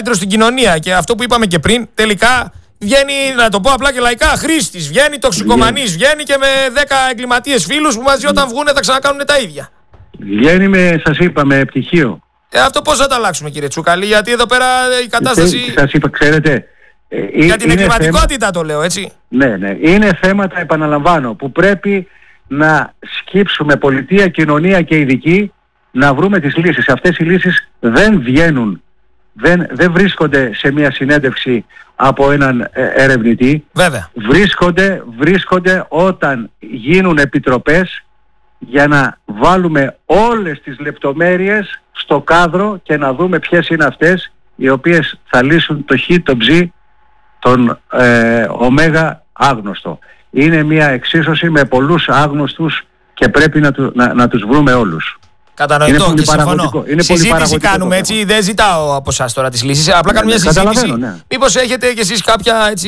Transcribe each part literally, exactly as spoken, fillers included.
καλύτερο στην κοινωνία. Και αυτό που είπαμε και πριν, τελικά βγαίνει, να το πω απλά και λαϊκά, χρήστης, βγαίνει τοξικομανής, βγαίνει και με δέκα εγκληματίες φίλους που μαζί όταν βγούνε θα ξανακάνουν τα ίδια. Βγαίνει με, σας είπα, με πτυχίο. Ε, αυτό πώς θα τα αλλάξουμε, κύριε Τσούκαλη, γιατί εδώ πέρα η κατάσταση. Σας είπα, ξέρετε. Ε, για την εγκληματικότητα θέμα... το λέω, έτσι. Ναι, ναι. Είναι θέματα, επαναλαμβάνω, που πρέπει να σκύψουμε πολιτεία, κοινωνία και ειδικοί να βρούμε τις λύσεις. Αυτές οι λύσεις δεν βγαίνουν, δεν, δεν βρίσκονται σε μια συνέντευξη από έναν ερευνητή. Βέβαια. Βρίσκονται, βρίσκονται όταν γίνουν επιτροπές για να βάλουμε όλες τις λεπτομέρειες στο κάδρο και να δούμε ποιες είναι αυτές οι οποίες θα λύσουν το χ, το ψ, τον ε, ωμέγα άγνωστο. Είναι μια εξίσωση με πολλούς άγνωστους και πρέπει να, του, να, να τους βρούμε όλους. Κατανοητό και συμφωνώ. Συζήτηση κάνουμε, έτσι, δεν ζητάω από εσάς τώρα τις λύσεις, απλά κάνουμε μια συζήτηση. Ναι. Μήπως έχετε κι εσείς κάποια, έτσι,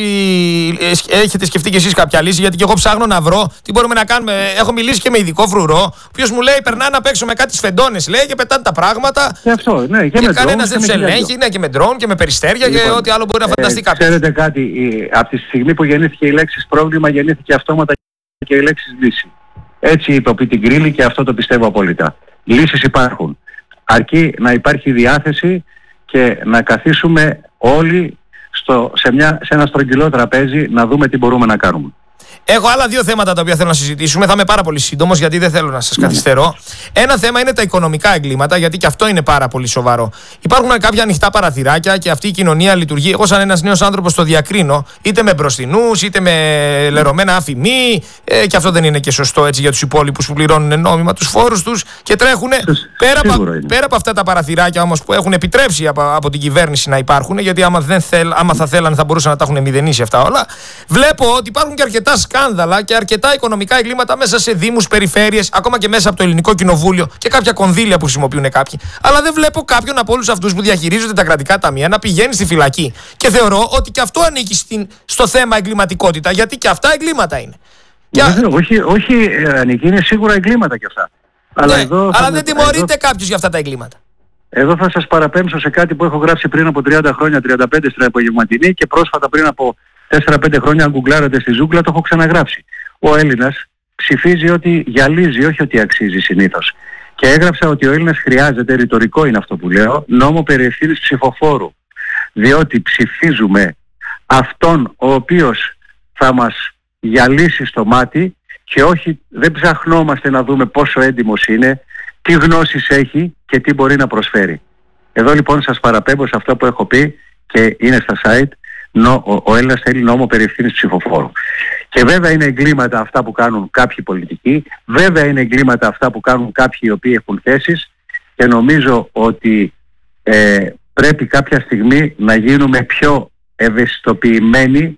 έχετε σκεφτεί κι εσείς κάποια λύση, γιατί και εγώ ψάχνω να βρω τι μπορούμε να κάνουμε. Έχω μιλήσει και με ειδικό φρουρό, ο οποίος μου λέει περνάνε απ' έξω με κάτι σφεντώνες, λέει, και πετάνε τα πράγματα. Και αυτό, ναι, και, και κανένας δεν τους ελέγχει, ναι, και με ντρόν και με περιστέρια λοιπόν, και ό,τι άλλο μπορεί να φανταστεί ε, κάποιος. Ξέρετε κάτι, από τη στιγμή που γεννήθηκε η λέξη πρόβλημα, γεννήθηκε αυτόματα και η λέξη λύση. Έτσι είπε ο Πιτιγκρίλη και αυτό το πιστεύω απόλυτα. Λύσεις υπάρχουν. Αρκεί να υπάρχει διάθεση και να καθίσουμε όλοι στο, σε, μια, σε ένα στρογγυλό τραπέζι να δούμε τι μπορούμε να κάνουμε. Έχω άλλα δύο θέματα τα οποία θέλω να συζητήσουμε. Θα είμαι πάρα πολύ σύντομος γιατί δεν θέλω να σας καθυστερώ. Ένα θέμα είναι τα οικονομικά εγκλήματα, γιατί και αυτό είναι πάρα πολύ σοβαρό. Υπάρχουν κάποια ανοιχτά παραθυράκια και αυτή η κοινωνία λειτουργεί. Εγώ, σαν ένας νέος άνθρωπος, το διακρίνω είτε με μπροστινούς είτε με λερωμένα αφημί. Ε, και αυτό δεν είναι και σωστό, έτσι, για τους υπόλοιπους που πληρώνουν νόμιμα τους φόρους τους και τρέχουν. Πέρα, πέρα από αυτά τα παραθυράκια όμως που έχουν επιτρέψει από, από την κυβέρνηση να υπάρχουν, γιατί άμα, δεν θέλ, άμα θα θέλανε θα μπορούσαν να τα έχουν μηδενίσει αυτά όλα. Βλέπω ότι υπάρχουν και αρκετά σκάνδαλα και αρκετά οικονομικά εγκλήματα μέσα σε δήμους, περιφέρειες, ακόμα και μέσα από το Ελληνικό Κοινοβούλιο και κάποια κονδύλια που χρησιμοποιούν κάποιοι. Αλλά δεν βλέπω κάποιον από όλους αυτούς που διαχειρίζονται τα κρατικά ταμεία να πηγαίνει στη φυλακή. Και θεωρώ ότι και αυτό ανήκει στην, στο θέμα εγκληματικότητα, γιατί και αυτά εγκλήματα είναι. Βέβαια, και... όχι, όχι ανήκει, είναι σίγουρα εγκλήματα κι αυτά. Αλλά, ναι, εδώ αλλά θα... δεν τιμωρείται εδώ... κάποιος για αυτά τα εγκλήματα. Εδώ θα σας παραπέμψω σε κάτι που έχω γράψει πριν από τριάντα χρόνια, τριάντα πέντε στην Απογευματινή, και πρόσφατα πριν από τέσσερα πέντε χρόνια, αν γκουγκλάρετε στη ζούγκλα, το έχω ξαναγράψει. Ο Έλληνας ψηφίζει ότι γυαλίζει, όχι ότι αξίζει συνήθως. Και έγραψα ότι ο Έλληνας χρειάζεται, ρητορικό είναι αυτό που λέω, νόμο περί ευθύνης ψηφοφόρου. Διότι ψηφίζουμε αυτόν ο οποίος θα μας γυαλίσει στο μάτι και όχι, δεν ψαχνόμαστε να δούμε πόσο έντιμος είναι, τι γνώσεις έχει και τι μπορεί να προσφέρει. Εδώ λοιπόν σας παραπέμπω σε αυτό που έχω πει και είναι στα site. Ο, ο Έλληνας θέλει νόμο περί ευθύνης ψηφοφόρου. Και βέβαια είναι εγκλήματα αυτά που κάνουν κάποιοι πολιτικοί, βέβαια είναι εγκλήματα αυτά που κάνουν κάποιοι οι οποίοι έχουν θέσεις, και νομίζω ότι ε, πρέπει κάποια στιγμή να γίνουμε πιο ευαισθητοποιημένοι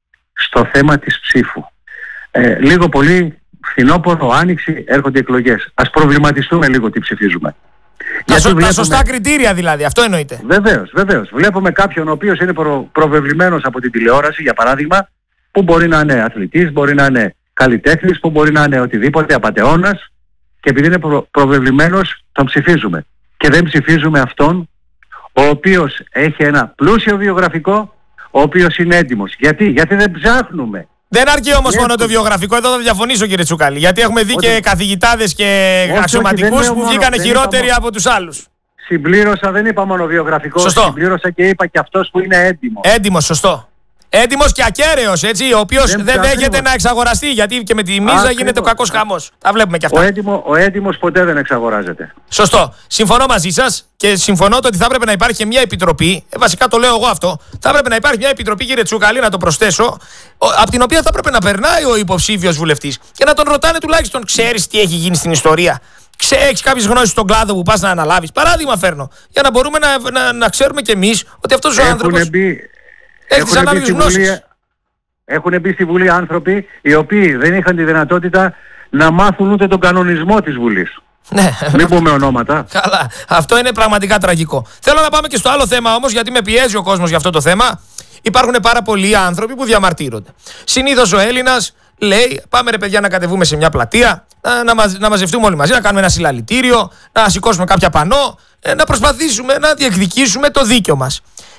στο θέμα της ψήφου. Ε, λίγο πολύ φθινόπωρο, άνοιξη, έρχονται εκλογές. Ας προβληματιστούμε λίγο τι ψηφίζουμε. Τα, σω, βλέπουμε... τα σωστά κριτήρια δηλαδή, αυτό εννοείται. Βεβαίως, βεβαίως. Βλέπουμε κάποιον ο οποίος είναι προ, προβεβλημένος από την τηλεόραση, για παράδειγμα, που μπορεί να είναι αθλητής, μπορεί να είναι καλλιτέχνης, που μπορεί να είναι οτιδήποτε, απατεώνας, και επειδή είναι προ, προβεβλημένος τον ψηφίζουμε. Και δεν ψηφίζουμε αυτόν ο οποίος έχει ένα πλούσιο βιογραφικό, ο οποίος είναι έντιμος. Γιατί, Γιατί δεν ψάχνουμε. Δεν αρκεί όμως μόνο το βιογραφικό, εδώ θα διαφωνήσω, κύριε Τσούκαλη. Γιατί έχουμε δει και καθηγητάδες και αξιωματικούς που βγήκαν χειρότεροι είπα... από τους άλλους. Συμπλήρωσα, δεν είπα μόνο βιογραφικό, σωστό. Συμπλήρωσα και είπα και αυτός που είναι έντιμος. Έντιμος, σωστό. Έντιμος και ακέραιος, έτσι, ο οποίος δεν, δεν δέχεται να εξαγοραστεί, γιατί και με τη μίζα ακριβώς γίνεται ο κακός χαμός. Τα βλέπουμε και αυτά. Ο, έντιμο, ο έντιμος ποτέ δεν εξαγοράζεται. Σωστό. Συμφωνώ μαζί σας και συμφωνώ ότι θα έπρεπε να υπάρχει και μια επιτροπή. Ε, βασικά το λέω εγώ αυτό. Θα έπρεπε να υπάρχει μια επιτροπή, κύριε Τσούκαλη, να το προσθέσω, από την οποία θα έπρεπε να περνάει ο υποψήφιος βουλευτής και να τον ρωτάνε τουλάχιστον, ξέρεις τι έχει γίνει στην ιστορία. Έχεις κάποιες γνώσεις στον κλάδο που πας να αναλάβεις. Παράδειγμα φέρνω. Για να μπορούμε να, να, να ξέρουμε κι εμείς ότι αυτός ο άνθρωπος. Έχουν μπει, στη Βουλή, έχουν μπει στη Βουλή άνθρωποι οι οποίοι δεν είχαν τη δυνατότητα να μάθουν ούτε τον κανονισμό της Βουλής. Ναι. Μην πούμε ονόματα. Καλά. Αυτό είναι πραγματικά τραγικό. Θέλω να πάμε και στο άλλο θέμα όμως, γιατί με πιέζει ο κόσμος για αυτό το θέμα. Υπάρχουν πάρα πολλοί άνθρωποι που διαμαρτύρονται. Συνήθως ο Έλληνας λέει: πάμε ρε παιδιά να κατεβούμε σε μια πλατεία, να, να, μαζ, να μαζευτούμε όλοι μαζί, να κάνουμε ένα συλλαλητήριο, να σηκώσουμε κάποια πανό, να προσπαθήσουμε να διεκδικήσουμε το δίκιο μας.